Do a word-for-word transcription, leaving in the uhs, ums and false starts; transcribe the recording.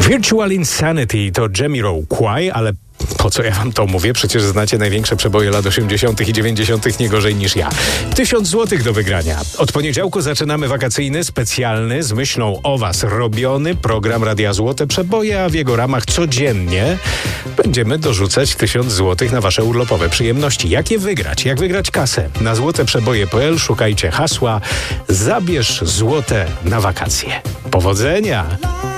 Virtual Insanity to Jamiroquai, ale po co ja wam to mówię? Przecież znacie największe przeboje lat osiemdziesiątych i dziewięćdziesiątych nie gorzej niż ja. Tysiąc złotych do wygrania. Od poniedziałku zaczynamy wakacyjny, specjalny, z myślą o was robiony program Radia Złote Przeboje, a w jego ramach codziennie będziemy dorzucać tysiąc złotych na wasze urlopowe przyjemności. Jak je wygrać? Jak wygrać kasę? Na złoteprzeboje kropka p l szukajcie hasła Zabierz złote na wakacje. Powodzenia!